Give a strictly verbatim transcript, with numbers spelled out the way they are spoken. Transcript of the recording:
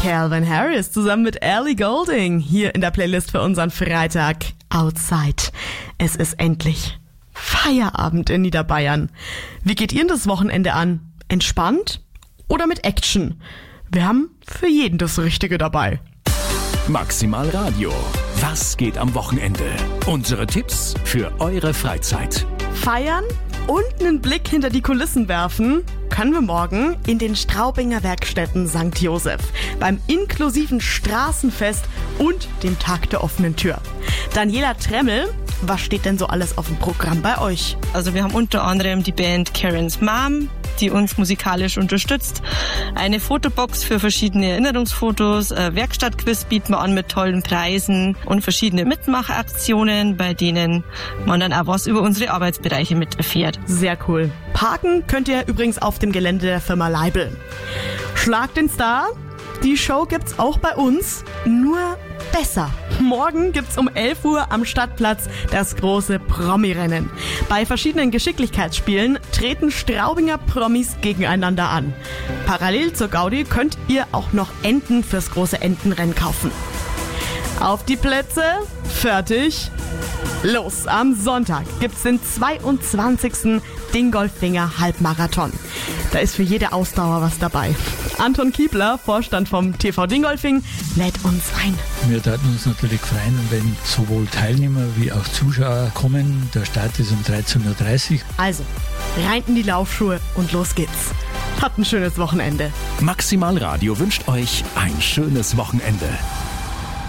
Calvin Harris zusammen mit Ellie Goulding hier in der Playlist für unseren Freitag. Outside. Es ist endlich Feierabend in Niederbayern. Wie geht ihr das Wochenende an? Entspannt oder mit Action? Wir haben für jeden das Richtige dabei. Maximal Radio. Was geht am Wochenende? Unsere Tipps für eure Freizeit. Feiern und einen Blick hinter die Kulissen werfen können wir morgen in den Straubinger Werkstätten Sankt Josef beim inklusiven Straßenfest und dem Tag der offenen Tür. Daniela Tremmel, was steht denn so alles auf dem Programm bei euch? Also wir haben unter anderem die Band Karen's Mom, die uns musikalisch unterstützt. Eine Fotobox für verschiedene Erinnerungsfotos, Werkstattquiz bieten wir an mit tollen Preisen und verschiedene Mitmachaktionen, bei denen man dann auch was über unsere Arbeitsbereiche mit erfährt. Sehr cool. Parken könnt ihr übrigens auf dem Gelände der Firma Leibel. Schlag den Star. Die Show gibt's auch bei uns, nur besser. Morgen gibt's um elf Uhr am Stadtplatz das große Promi-Rennen. Bei verschiedenen Geschicklichkeitsspielen treten Straubinger Promis gegeneinander an. Parallel zur Gaudi könnt ihr auch noch Enten fürs große Entenrennen kaufen. Auf die Plätze, fertig, los! Am Sonntag gibt's den zweiundzwanzigsten Dingolfinger Halbmarathon. Da ist für jede Ausdauer was dabei. Anton Kiebler, Vorstand vom T V Dingolfing, lädt uns ein. Wir würden uns natürlich freuen, wenn sowohl Teilnehmer wie auch Zuschauer kommen. Der Start ist um dreizehn Uhr dreißig. Also, rein in die Laufschuhe und los geht's. Habt ein schönes Wochenende. Maximal Radio wünscht euch ein schönes Wochenende.